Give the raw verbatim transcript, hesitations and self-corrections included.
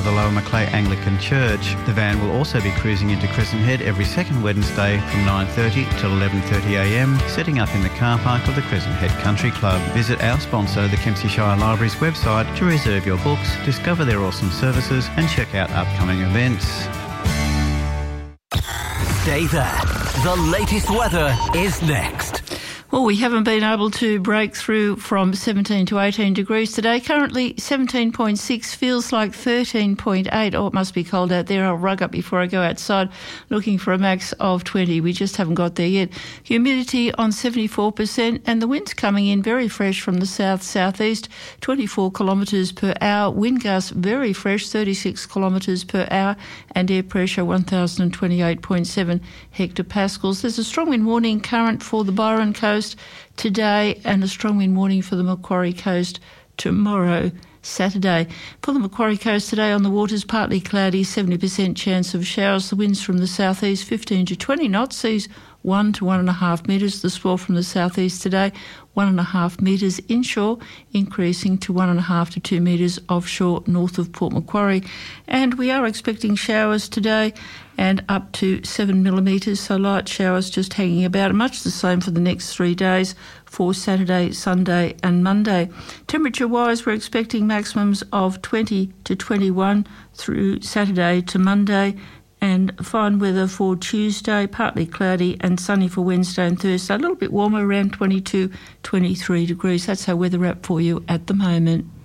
the Lower Macleay Anglican Church. The van will also be cruising into Crescent Head every second Wednesday from nine thirty till eleven thirty a m, setting up in the car park of the Crescent Head Country Club. Visit our sponsor, the Kempsey Shire Library's website to reserve your books, discover their awesome services and check out upcoming events. Stay there. The latest weather is next. Well, we haven't been able to break through from seventeen to eighteen degrees today. Currently seventeen point six, feels like thirteen point eight. Oh, it must be cold out there. I'll rug up before I go outside, looking for a max of twenty. We just haven't got there yet. Humidity on seventy-four percent, and the wind's coming in very fresh from the south-southeast, twenty-four kilometres per hour. Wind gusts very fresh, thirty-six kilometres per hour, and air pressure one thousand twenty-eight point seven hectopascals. There's a strong wind warning current for the Byron Coast today and a strong wind warning for the Macquarie Coast tomorrow, Saturday. For the Macquarie Coast today, on the waters, partly cloudy, seventy percent chance of showers. The winds from the southeast, fifteen to twenty knots, seas one to one and a half metres. The swell from the southeast today, one and a half metres inshore, increasing to one and a half to two metres offshore north of Port Macquarie. And we are expecting showers today and up to seven millimetres, so light showers just hanging about, much the same for the next three days for Saturday, Sunday and Monday. Temperature-wise, we're expecting maximums of twenty to twenty-one through Saturday to Monday, and fine weather for Tuesday, partly cloudy and sunny for Wednesday and Thursday. A little bit warmer, around twenty-two, twenty-three degrees. That's our weather wrap for you at the moment.